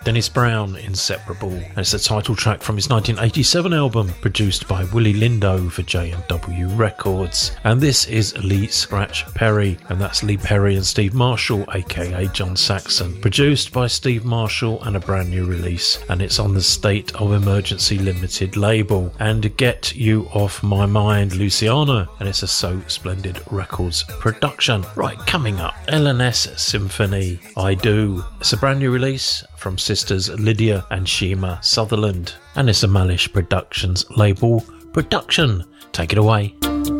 Dennis Brown, Inseparable, and it's the title track from his 1987 album, produced by Willie Lindo for J&W Records. And this is Lee Scratch Perry, and that's Lee Perry and Steve Marshall, aka John Saxon, produced by Steve Marshall and a brand new release, and it's on the State of Emergency Limited label. And Get You Off My Mind, Luciana, and it's a So Splendid Records production. Right, coming up, LNS Symphony, I Do. It's a brand new release from sisters Lydia and Shima Sutherland, and it's a Malish Productions label production. Take it away.